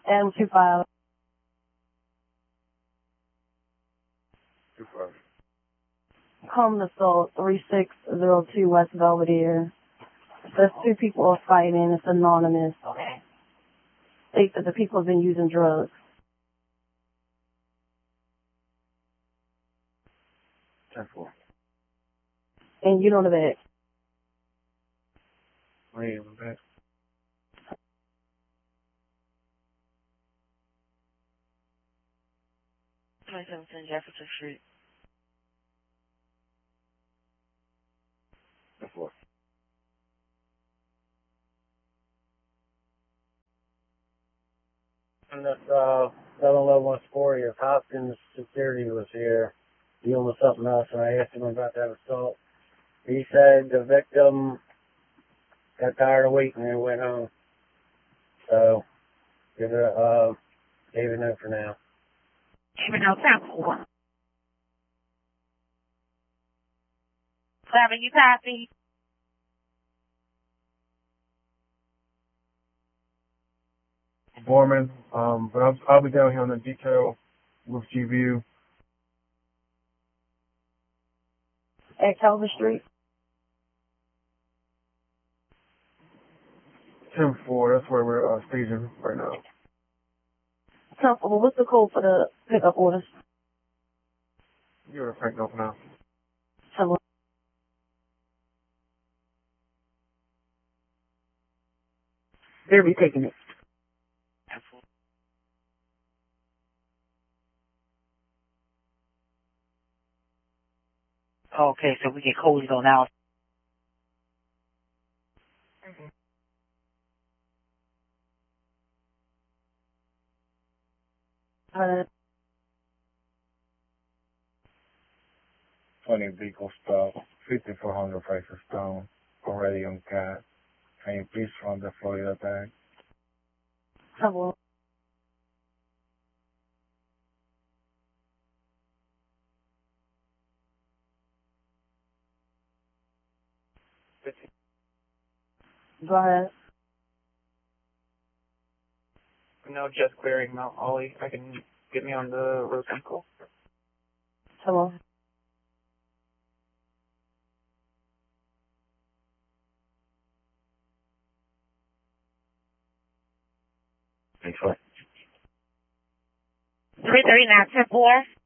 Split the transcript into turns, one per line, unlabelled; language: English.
M25.
25.
Common assault 3602 West Belvedere. There's two people are fighting. It's anonymous.
Okay.
State that the people have been using drugs.
10-4.
And you know the bag.
I am in the back.
Jefferson Street.
10-4.
And this 711 Sporty, if Hopkins security was here dealing with something else, and I asked him about that assault, he said the victim got tired of waiting and went home. So, gave it a no for now.
Gave it no 10-4. 7, you copy?
Borman, but I'll be down here on the detail with GVU.
At Calvin Street.
10-4, that's where we're staging right now.
Well, what's the code for the pickup orders?
You're cranked up now.
Hello. They'll be taking it.
Okay, so we get coded on out.
Uh,
20 vehicle stop, 5,400 prices down, already on CAT. Can you please run the Florida tag?
hello. Go ahead.
No, just clearing Mount Holly. I can get me on the Rose Ankle.
Hello.
Thanks, what?
339 10-4.